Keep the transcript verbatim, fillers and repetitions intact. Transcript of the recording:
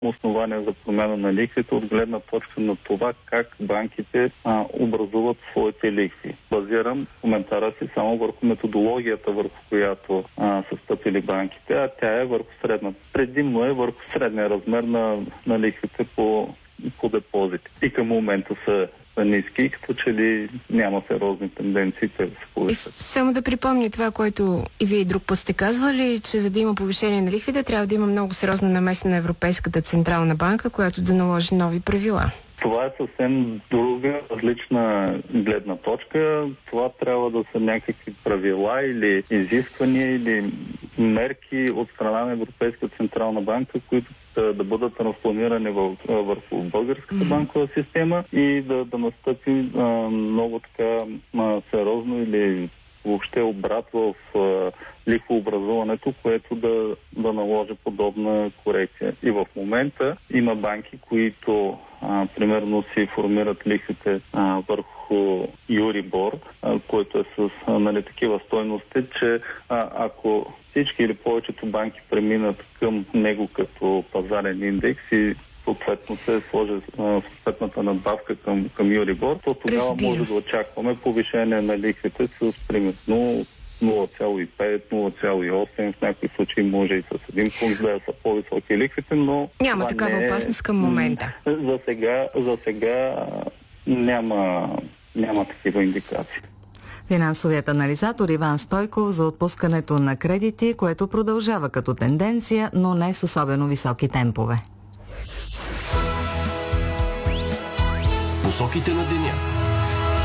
основания за промяна на лихвите от гледна точка на това как банките а, образуват своите лихви. Базирам коментара си само върху методологията, върху която а, са стъпили банките, а тя е върху средната. Предимно е върху средния размер на, на лихвите по, по депозити. И към момента са ниски, като че ли няма сериозни тенденции те да се повишат. Само да припомня това, което и вие и друг път сте казвали, че за да има повишение на лихвите, трябва да има много сериозна намеса на Европейската централна банка, която да наложи нови правила. Това е съвсем друга, различна гледна точка. Това трябва да са някакви правила или изисквания или мерки от страна на Европейската централна банка, които да, да бъдат трансформирани върху българската банкова система и да, да настъпи а, много така а, сериозно или въобще обрат в а, лихвообразуването, което да, да наложи подобна корекция. И в момента има банки, които а, примерно си формират лихвите а, върху Юрибор, а, който е с а, нали, такива стойности, че а, ако всички или повечето банки преминат към него като пазарен индекс и съответно се сложи съответната надбавка към, към Юрибор, то тогава Разбира. може да очакваме повишение на лихвите с примерно нула цяло и пет, нула цяло и осем, в някои случаи може и с един пункт да са по-високи лихвите, но няма такава не е... опасност към момента. За сега, за сега няма, няма такива индикации. Финансовият анализатор Иван Стойков за отпускането на кредити, което продължава като тенденция, но не с особено високи темпове. Посоките на деня.